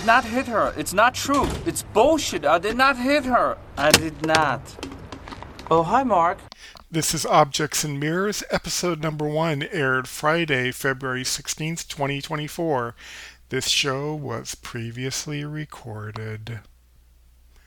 not hit her. It's not true. It's bullshit. I did not hit her. I did not. Oh, hi, Mark. This is Objects and Mirrors, episode number 1, aired Friday, February 16th, 2024. This show was previously recorded.